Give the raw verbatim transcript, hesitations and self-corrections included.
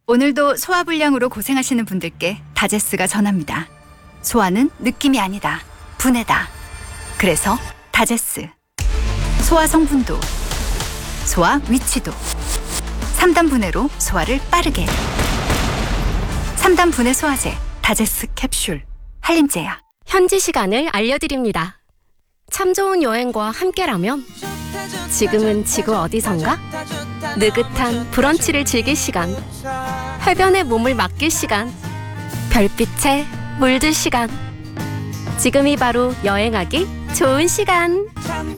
오늘도 소화불량으로 고생하시는 분들께 다제스가 전합니다. 소화는 느낌이 아니다. 분해다. 그래서 다제스. 소화 성분도, 소화 위치도. 삼 단 분해로 소화를 빠르게. 삼 단 분해 소화제 다제스 캡슐. 한림제약. 현지 시간을 알려드립니다. 참 좋은 여행과 함께라면 지금은 지구 어디선가? 느긋한 브런치를 즐길 시간, 해변에 몸을 맡길 시간, 별빛에 물들 시간. 지금이 바로 여행하기 좋은 시간.